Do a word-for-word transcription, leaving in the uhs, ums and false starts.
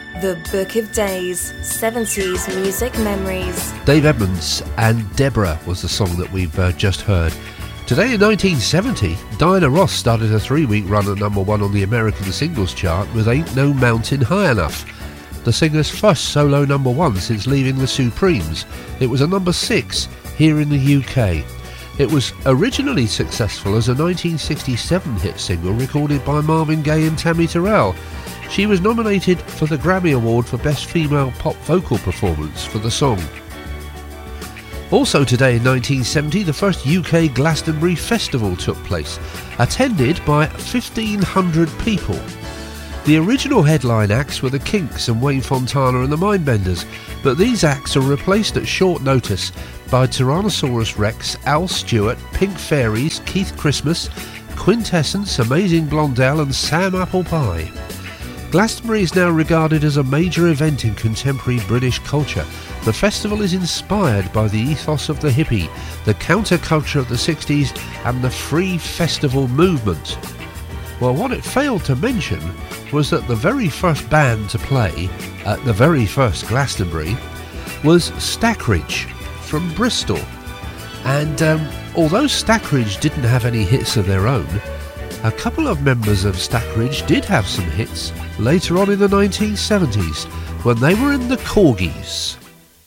The Book of Days, seventies Music Memories. Dave Edmunds and Deborah was the song that we've uh, just heard. Today in nineteen seventy, Diana Ross started a three-week run at number one on the American singles chart with Ain't No Mountain High Enough, the singer's first solo number one since leaving the Supremes. It was a number six here in the U K. It was originally successful as a nineteen sixty-seven hit single recorded by Marvin Gaye and Tammy Terrell. She was nominated for the Grammy Award for Best Female Pop Vocal Performance for the song. Also today in nineteen seventy, the first U K Glastonbury Festival took place, attended by fifteen hundred people. The original headline acts were the Kinks and Wayne Fontana and the Mindbenders, but these acts are replaced at short notice by Tyrannosaurus Rex, Al Stewart, Pink Fairies, Keith Christmas, Quintessence, Amazing Blondell and Sam Apple Pie. Glastonbury is now regarded as a major event in contemporary British culture. The festival is inspired by the ethos of the hippie, the counterculture of the sixties and the free festival movement. Well, what it failed to mention was that the very first band to play at the very first Glastonbury was Stackridge from Bristol. And um, although Stackridge didn't have any hits of their own, a couple of members of Stackridge did have some hits later on in the nineteen seventies when they were in the Corgis.